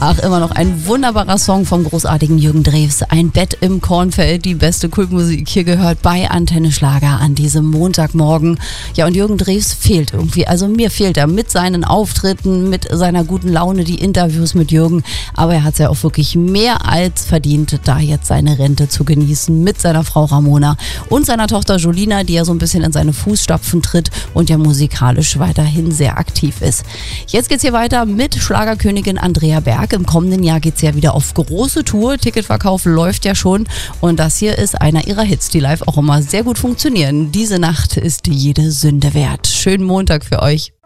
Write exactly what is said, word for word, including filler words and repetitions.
Ach, immer noch ein wunderbarer Song vom großartigen Jürgen Drews. Ein Bett im Kornfeld, die beste Kultmusik hier gehört bei Antenne Schlager an diesem Montagmorgen. Ja, und Jürgen Drews fehlt irgendwie. Also mir fehlt er mit seinen Auftritten, mit seiner guten Laune, die Interviews mit Jürgen. Aber er hat es ja auch wirklich mehr als verdient, da jetzt seine Rente zu genießen mit seiner Frau Ramona und seiner Tochter Jolina, die ja so ein bisschen in seine Fußstapfen tritt und ja musikalisch weiterhin sehr aktiv ist. Jetzt geht's hier weiter mit Schlagerkönigin Andrea Berg. Im kommenden Jahr geht's ja wieder auf große Tour. Ticketverkauf läuft ja schon. Und das hier ist einer ihrer Hits, die live auch immer sehr gut funktionieren. Diese Nacht ist jede Sünde wert. Schönen Montag für euch.